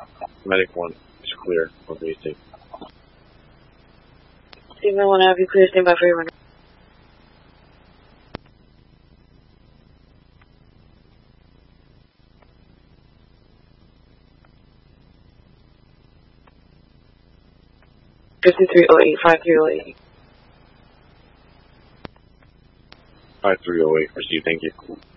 Medic 1 is clear for basic. Sigma 1, have you clear, stand by for your runner. (5308) 5308. 5308, proceed, thank you.